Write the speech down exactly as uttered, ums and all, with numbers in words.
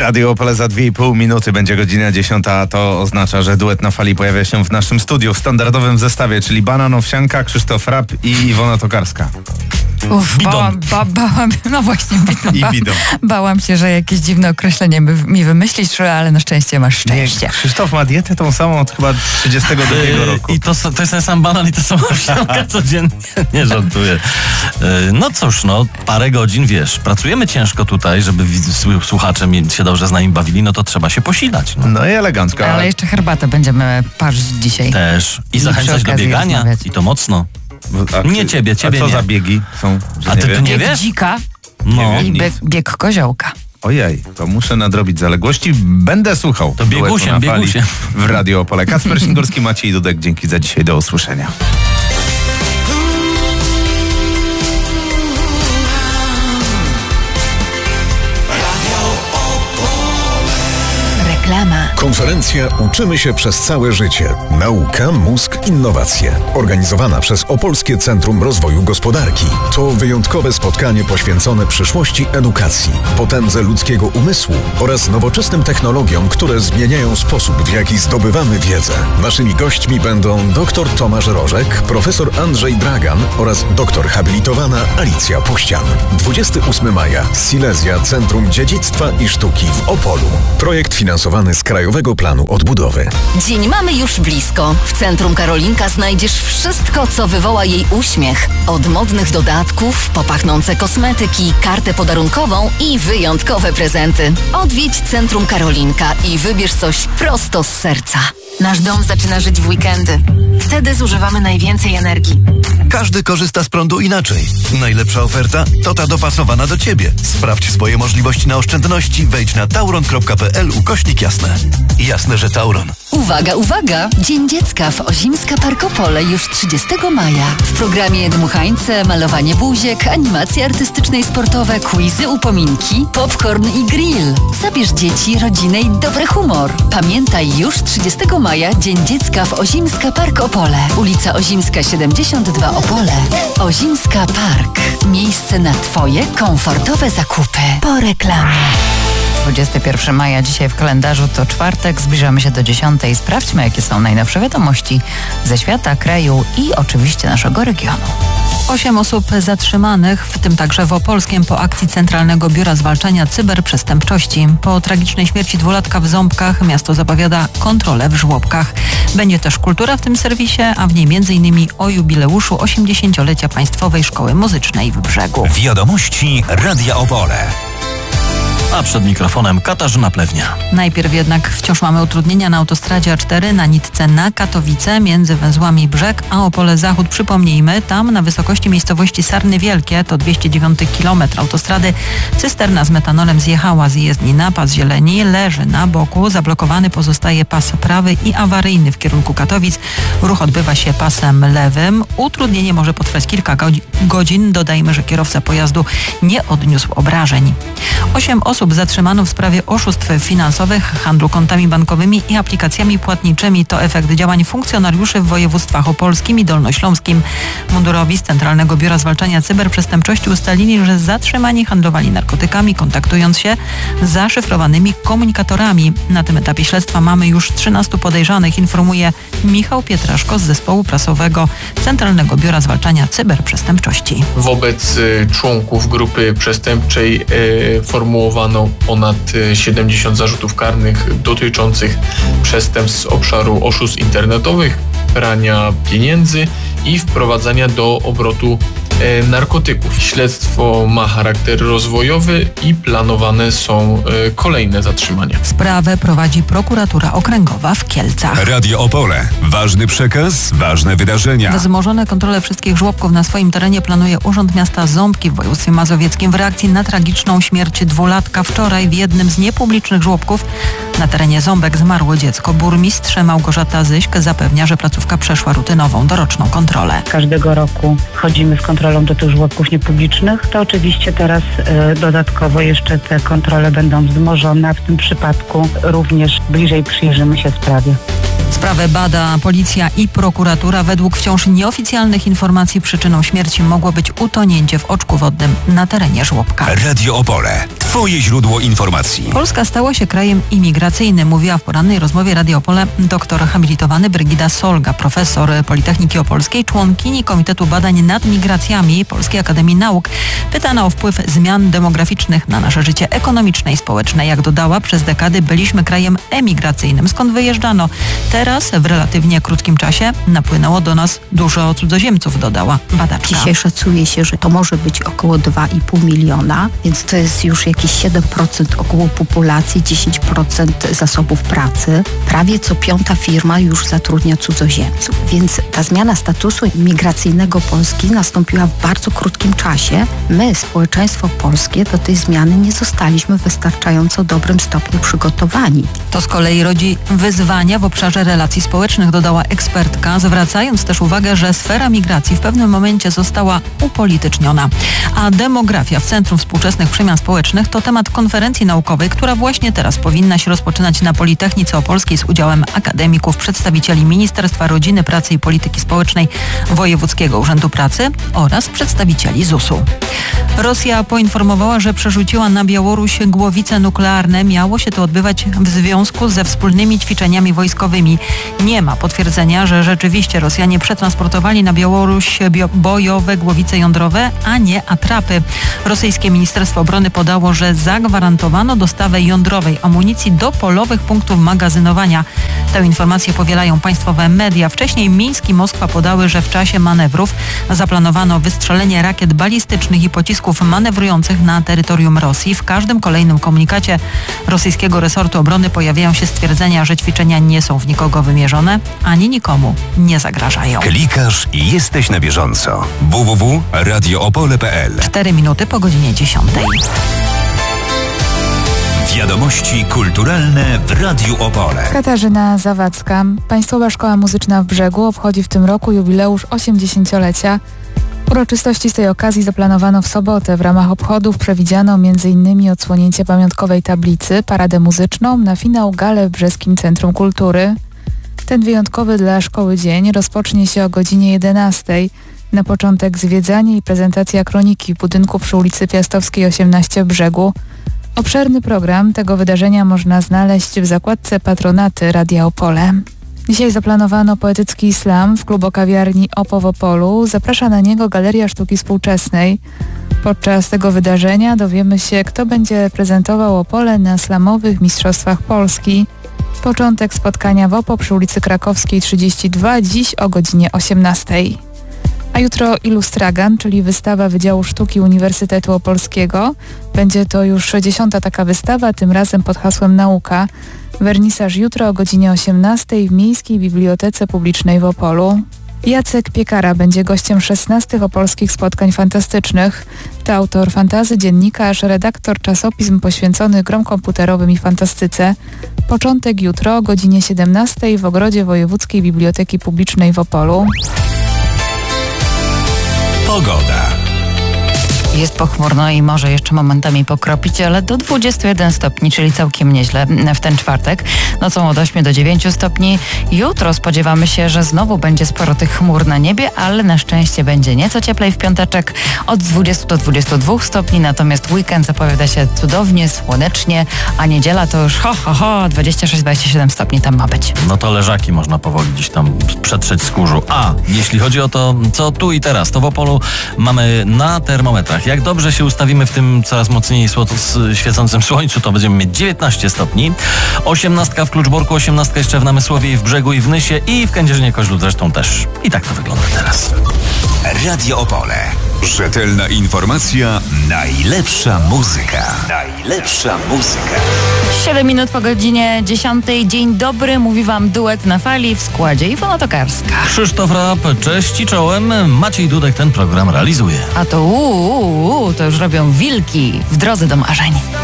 Radio Opole za dwie i pół minuty będzie godzina dziesiąta, a to oznacza, że duet na fali pojawia się w naszym studiu w standardowym zestawie, czyli Banan Owsianka, Krzysztof Rapp i Iwona Tokarska. Uff, bałam, ba, bałam, no właśnie, bidon, I ba, bidon. bałam się, że jakieś dziwne określenie mi wymyślisz, ale na szczęście masz szczęście. Nie, Krzysztof ma dietę tą samą od chyba trzydziestego drugiego roku. I to, to jest ten sam banan i to sama owsianka codziennie. Nie żartuję. No cóż, no parę godzin, wiesz, pracujemy ciężko tutaj, żeby słuchacze się dobrze z nami bawili, no to trzeba się posilać. No, no i elegancko. Ale jeszcze herbatę będziemy parzyć dzisiaj. Też. I, I zachęcać do biegania. Rozmawiać. I to mocno. A, nie ciebie, ciebie A co nie. za biegi są? A ty, ty nie bieg wiesz? dzika no. i bieg, bieg koziołka. Ojej, to muszę nadrobić zaległości. Będę słuchał. To biegusiem, biegusiem. W Radio Opole. Kacper Szingorski, Maciej Dudek. Dzięki za dzisiaj. Do usłyszenia. Konferencja Uczymy się przez całe życie. Nauka, mózg, innowacje. Organizowana przez Opolskie Centrum Rozwoju Gospodarki. To wyjątkowe spotkanie poświęcone przyszłości edukacji, potędze ludzkiego umysłu oraz nowoczesnym technologiom, które zmieniają sposób, w jaki zdobywamy wiedzę. Naszymi gośćmi będą dr Tomasz Rożek, profesor Andrzej Dragan oraz doktor habilitowana Alicja Puścian. dwudziestego ósmego maja. Silesia Centrum Dziedzictwa i Sztuki w Opolu. Projekt finansowany z Krajowego Planu Odbudowy. Dzień mamy już blisko. W Centrum Karolinka znajdziesz wszystko, co wywoła jej uśmiech. Od modnych dodatków, popachnące kosmetyki, kartę podarunkową i wyjątkowe prezenty. Odwiedź Centrum Karolinka i wybierz coś prosto z serca. Nasz dom zaczyna żyć w weekendy. Wtedy zużywamy najwięcej energii. Każdy korzysta z prądu inaczej. Najlepsza oferta to ta dopasowana do Ciebie. Sprawdź swoje możliwości na oszczędności. Wejdź na tauron kropka p l ukośnik jasne. Jasne, że Tauron. Uwaga, uwaga! Dzień Dziecka w Ozimska Park Opole już trzydziestego maja. W programie dmuchańce, malowanie buziek, animacje artystyczne i sportowe, quizy, upominki, popcorn i grill. Zabierz dzieci, rodzinę i dobry humor. Pamiętaj, już trzydziestego maja Dzień Dziecka w Ozimska Park Opole. Ulica Ozimska siedemdziesiąt dwa Opole. Ozimska Park. Miejsce na Twoje komfortowe zakupy. Po reklamie. dwudziestego pierwszego maja, dzisiaj w kalendarzu to czwartek, zbliżamy się do dziesiątej. Sprawdźmy, jakie są najnowsze wiadomości ze świata, kraju i oczywiście naszego regionu. Osiem osób zatrzymanych, w tym także w Opolskiem, po akcji Centralnego Biura Zwalczania Cyberprzestępczości. Po tragicznej śmierci dwulatka w Ząbkach miasto zapowiada kontrolę w żłobkach. Będzie też kultura w tym serwisie, a w niej między innymi o jubileuszu osiemdziesięciolecia Państwowej Szkoły Muzycznej w Brzegu. Wiadomości Radia Opole. A przed mikrofonem Katarzyna Plewnia. Najpierw jednak wciąż mamy utrudnienia na autostradzie A cztery na nitce na Katowice między węzłami Brzeg a Opole Zachód. Przypomnijmy, tam na wysokości miejscowości Sarny Wielkie, to dwieście dziewiąty kilometr autostrady, cysterna z metanolem zjechała z jezdni na pas zieleni, leży na boku, zablokowany pozostaje pas prawy i awaryjny w kierunku Katowic. Ruch odbywa się pasem lewym. Utrudnienie może potrwać kilka godzin. Dodajmy, że kierowca pojazdu nie odniósł obrażeń. Osiem osób zatrzymano w sprawie oszustw finansowych, handlu kontami bankowymi i aplikacjami płatniczymi. To efekt działań funkcjonariuszy w województwach opolskim i dolnośląskim. Mundurowi z Centralnego Biura Zwalczania Cyberprzestępczości ustalili, że zatrzymani handlowali narkotykami, kontaktując się z zaszyfrowanymi komunikatorami. Na tym etapie śledztwa mamy już trzynastu podejrzanych, informuje Michał Pietraszko z zespołu prasowego Centralnego Biura Zwalczania Cyberprzestępczości. Wobec y, członków grupy przestępczej y, formułowano ponad siedemdziesiąt zarzutów karnych dotyczących przestępstw z obszaru oszustw internetowych, prania pieniędzy i wprowadzania do obrotu e, narkotyków. Śledztwo ma charakter rozwojowy i planowane są e, kolejne zatrzymania. Sprawę prowadzi prokuratura okręgowa w Kielcach. Radio Opole. Ważny przekaz, ważne wydarzenia. Wzmożone kontrole wszystkich żłobków na swoim terenie planuje Urząd Miasta Ząbki w województwie mazowieckim w reakcji na tragiczną śmierć dwulatka. Wczoraj w jednym z niepublicznych żłobków na terenie Ząbek zmarło dziecko. Burmistrz Małgorzata Zyśk zapewnia, że placówka przeszła rutynową, doroczną kontrolę. Każdego roku chodzimy z kontrolą do tych żłobków niepublicznych. To oczywiście teraz y, dodatkowo jeszcze te kontrole będą wzmożone, a w tym przypadku również bliżej przyjrzymy się sprawie. Sprawę bada policja i prokuratura. Według wciąż nieoficjalnych informacji przyczyną śmierci mogło być utonięcie w oczku wodnym na terenie żłobka. Radio Opole. Twoje źródło informacji. Polska stała się krajem imigracyjnym, mówiła w porannej rozmowie Radia Opole doktor habilitowany Brygida Solga, profesor Politechniki Opolskiej, członkini Komitetu Badań nad Migracjami Polskiej Akademii Nauk. Pytana o wpływ zmian demograficznych na nasze życie ekonomiczne i społeczne. Jak dodała, przez dekady byliśmy krajem emigracyjnym. Skąd wyjeżdżano? Teraz w relatywnie krótkim czasie napłynęło do nas dużo cudzoziemców, dodała badaczka. Dzisiaj szacuje się, że to może być około dwa i pół miliona, więc to jest już jakieś siedem procent około populacji, dziesięć procent zasobów pracy. Prawie co piąta firma już zatrudnia cudzoziemców, więc ta zmiana statusu migracyjnego Polski nastąpiła w bardzo krótkim czasie. My, społeczeństwo polskie, do tej zmiany nie zostaliśmy w wystarczająco dobrym stopniu przygotowani. To z kolei rodzi wyzwania w obszarze relacji społecznych, dodała ekspertka, zwracając też uwagę, że sfera migracji w pewnym momencie została upolityczniona. A demografia w centrum współczesnych przemian społecznych to temat konferencji naukowej, która właśnie teraz powinna się rozpoczynać na Politechnice Opolskiej z udziałem akademików, przedstawicieli Ministerstwa Rodziny, Pracy i Polityki Społecznej, Wojewódzkiego Urzędu Pracy oraz przedstawicieli zusu. Rosja poinformowała, że przerzuciła na Białoruś głowice nuklearne. Miało się to odbywać w związku ze wspólnymi ćwiczeniami wojskowymi. Nie ma potwierdzenia, że rzeczywiście Rosjanie przetransportowali na Białoruś bojowe głowice jądrowe, a nie atrapy. Rosyjskie Ministerstwo Obrony podało, że zagwarantowano dostawę jądrowej amunicji do polowych punktów magazynowania. Tę informację powielają państwowe media. Wcześniej Mińsk i Moskwa podały, że w czasie manewrów zaplanowano wystrzelenie rakiet balistycznych i pocisków manewrujących na terytorium Rosji. W każdym kolejnym komunikacie rosyjskiego resortu obrony pojawiają się stwierdzenia, że ćwiczenia nie są w nikogo wymierzone, ani nikomu nie zagrażają. Klikasz i jesteś na bieżąco. w w w kropka radio opole kropka p l. Cztery minuty po godzinie dziesiątej. Wiadomości kulturalne w Radiu Opole. Katarzyna Zawadzka. Państwowa Szkoła Muzyczna w Brzegu obchodzi w tym roku jubileusz osiemdziesięciolecia. Uroczystości z tej okazji zaplanowano w sobotę. W ramach obchodów przewidziano między innymi odsłonięcie pamiątkowej tablicy, paradę muzyczną, na finał galę w Brzeskim Centrum Kultury. Ten wyjątkowy dla szkoły dzień rozpocznie się o godzinie jedenastej. Na początek zwiedzanie i prezentacja kroniki w budynku przy ulicy Piastowskiej osiemnaście w Brzegu. Obszerny program tego wydarzenia można znaleźć w zakładce Patronaty Radia Opole. Dzisiaj zaplanowano poetycki slam w klubo-kawiarni Opo w Opolu. Zaprasza na niego Galeria Sztuki Współczesnej. Podczas tego wydarzenia dowiemy się, kto będzie prezentował Opole na slamowych Mistrzostwach Polski. Początek spotkania w Opo przy ulicy Krakowskiej trzydzieści dwa, dziś o godzinie osiemnastej. A jutro Ilustragan, czyli wystawa Wydziału Sztuki Uniwersytetu Opolskiego. Będzie to już dziesiąta taka wystawa, tym razem pod hasłem Nauka. Wernisaż jutro o godzinie osiemnastej w Miejskiej Bibliotece Publicznej w Opolu. Jacek Piekara będzie gościem szesnastych opolskich spotkań fantastycznych. To autor fantazy, dziennikarz, redaktor czasopism poświęconych grom komputerowym i fantastyce. Początek jutro o godzinie siedemnastej w Ogrodzie Wojewódzkiej Biblioteki Publicznej w Opolu. Pogoda. Jest pochmurno i może jeszcze momentami pokropić, ale do dwudziestu jeden stopni, czyli całkiem nieźle w ten czwartek. Nocą od ośmiu do dziewięciu stopni. Jutro spodziewamy się, że znowu będzie sporo tych chmur na niebie, ale na szczęście będzie nieco cieplej w piąteczek od dwudziestu do dwudziestu dwóch stopni, natomiast weekend zapowiada się cudownie, słonecznie, a niedziela to już ho, ho, ho, dwadzieścia sześć do dwudziestu siedmiu stopni tam ma być. No to leżaki można powoli gdzieś tam przetrzeć z kurzu. A jeśli chodzi o to, co tu i teraz, to w Opolu mamy na termometrach. Jak dobrze się ustawimy w tym coraz mocniej sło- świecącym słońcu, to będziemy mieć dziewiętnaście stopni. osiemnastka w Kluczborku, osiemnastka jeszcze w Namysłowie i w Brzegu i w Nysie i w Kędzierzynie-Koźlu zresztą też. I tak to wygląda teraz. Radio Opole. Rzetelna informacja, najlepsza muzyka. Najlepsza muzyka. siedem minut po godzinie dziesiątej. Dzień dobry, mówi wam duet na fali w składzie Iwona Tokarska. Krzysztof Rap, cześć i czołem. Maciej Dudek ten program realizuje. A to uuu, to już robią wilki w drodze do marzeń.